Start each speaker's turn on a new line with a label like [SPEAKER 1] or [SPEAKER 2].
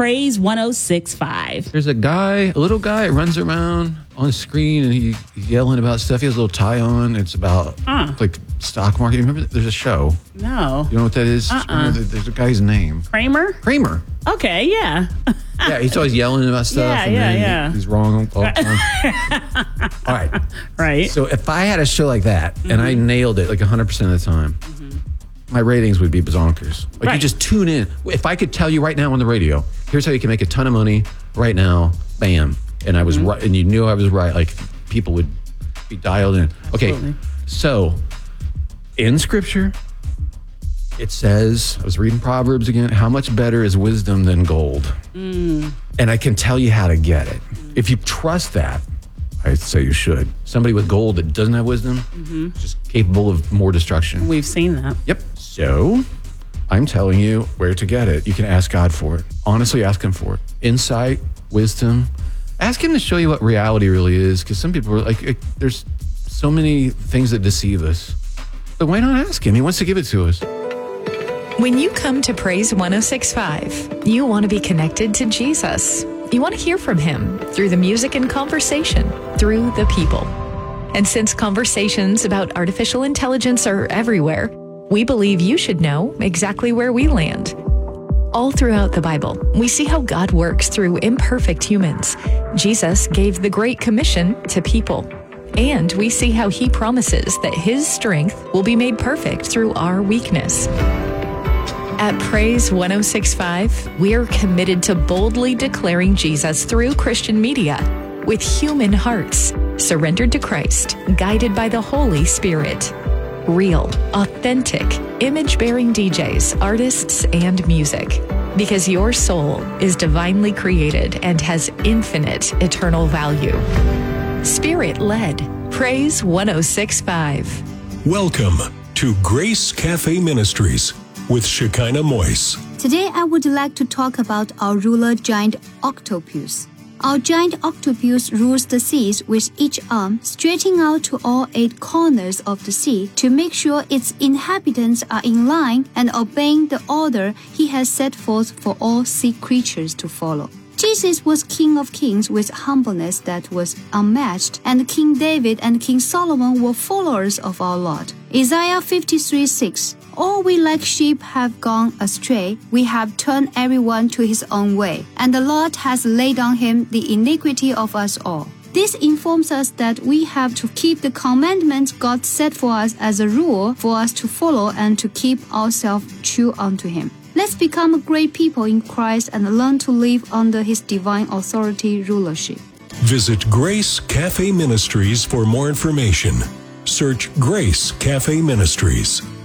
[SPEAKER 1] Praise 106.5.
[SPEAKER 2] There's a little guy runs around on the screen and he's yelling about stuff. He has a little tie on. It's about like stock market. Remember, there's a show.
[SPEAKER 1] No.
[SPEAKER 2] You know what that is? There's a guy's name. Kramer.
[SPEAKER 1] Okay, yeah.
[SPEAKER 2] Yeah, he's always yelling about stuff.
[SPEAKER 1] Yeah.
[SPEAKER 2] He's wrong all the time. All right.
[SPEAKER 1] Right.
[SPEAKER 2] So if I had a show like that and I nailed it like 100% of the time, my ratings would be bazonkers. Like you just tune in. If I could tell you right now on the radio, here's how you can make a ton of money right now, bam. And I was right, and you knew I was right. Like people would be dialed in. Okay, so in Scripture, it says, I was reading Proverbs again, how much better is wisdom than gold? And I can tell you how to get it. If you trust that, I'd say you should. Somebody with gold that doesn't have wisdom, just capable of more destruction.
[SPEAKER 1] We've seen that.
[SPEAKER 2] Yep. So I'm telling you where to get it. You can ask God for it. Honestly, ask him for it. Insight, wisdom. Ask him to show you what reality really is, because some people are like, there's so many things that deceive us. But why not ask him? He wants to give it to us.
[SPEAKER 3] When you come to Praise 106.5, you want to be connected to Jesus. You want to hear from him through the music and conversation, through the people. And since conversations about artificial intelligence are everywhere, we believe you should know exactly where we land. All throughout the Bible, we see how God works through imperfect humans. Jesus gave the Great Commission to people. And we see how he promises that his strength will be made perfect through our weakness. At Praise 106.5, we're committed to boldly declaring Jesus through Christian media with human hearts, surrendered to Christ, guided by the Holy Spirit. Real, authentic, image-bearing DJs, artists, and music. Because your soul is divinely created and has infinite eternal value. Spirit-led, Praise 106.5.
[SPEAKER 4] Welcome to Grace Cafe Ministries with Shekinah Moise.
[SPEAKER 5] Today I would like to talk about our ruler giant octopus. Our giant octopus rules the seas with each arm stretching out to all 8 corners of the sea to make sure its inhabitants are in line and obeying the order he has set forth for all sea creatures to follow. Jesus was King of Kings with humbleness that was unmatched, and King David and King Solomon were followers of our Lord. Isaiah 53:6. All we like sheep have gone astray, we have turned everyone to his own way, and the Lord has laid on him the iniquity of us all. This informs us that we have to keep the commandments God set for us as a rule for us to follow and to keep ourselves true unto him. Let's become a great people in Christ and learn to live under his divine authority rulership.
[SPEAKER 4] Visit Grace Cafe Ministries for more information. Search Grace Cafe Ministries.